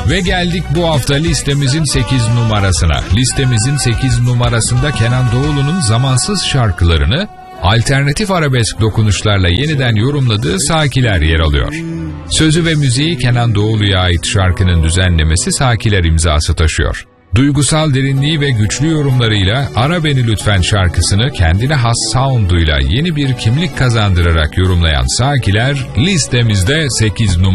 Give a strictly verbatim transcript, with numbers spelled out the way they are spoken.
Ve geldik bu hafta listemizin sekiz numarasına. Listemizin sekiz numarasında Kenan Doğulu'nun zamansız şarkılarını alternatif arabesk dokunuşlarla yeniden yorumladığı Sakiler yer alıyor. Sözü ve müziği Kenan Doğulu'ya ait şarkının düzenlemesi Sakiler imzası taşıyor. Duygusal derinliği ve güçlü yorumlarıyla Ara Beni Lütfen şarkısını kendine has sound'uyla yeni bir kimlik kazandırarak yorumlayan Sakiler listemizde sekiz numara.